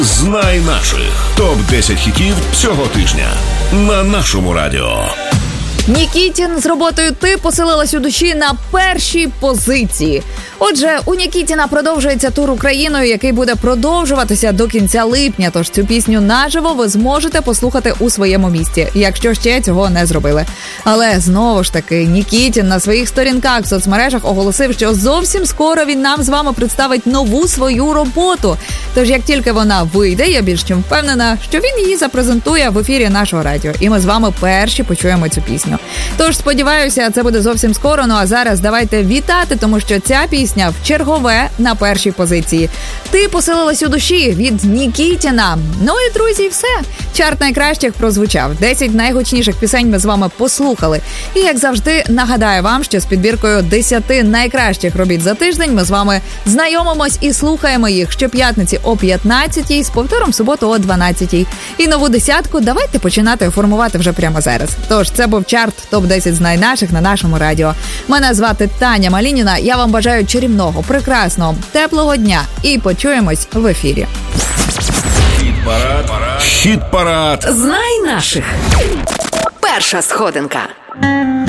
Знай наших. Топ-10 хітів цього тижня на нашому радіо. Нікітін з роботою «Ти» поселилась у душі на першій позиції. Отже, у Нікітіна продовжується тур Україною, який буде продовжуватися до кінця липня. Тож цю пісню наживо ви зможете послухати у своєму місті, якщо ще цього не зробили. Але знову ж таки, Нікітін на своїх сторінках в соцмережах оголосив, що зовсім скоро він нам з вами представить нову свою роботу. Тож як тільки вона вийде, я більш чим впевнена, що він її запрезентує в ефірі нашого радіо. І ми з вами перші почуємо цю пісню. Тож, сподіваюся, це буде зовсім скоро. Ну а зараз давайте вітати, тому що ця пісня в чергове на першій позиції. «Ти поселилась у душі» від Нікітіна. Ну і, друзі, все. Чарт найкращих прозвучав. 10 найгучніших пісень ми з вами послухали. І, як завжди, нагадаю вам, що з підбіркою 10 найкращих робіт за тиждень ми з вами знайомимось і слухаємо їх щоп'ятниці о 15-й, з повтором в суботу о 12-й. І нову десятку давайте починати формувати вже прямо зараз. Тож, це був чарт ТОП-10 «Знай наших» на нашому радіо. Мене звати Таня Малініна. Я вам бажаю чарівного, прекрасного, теплого дня. І почуємось в ефірі. Хіт-парад. «Знай наших». Перша сходинка.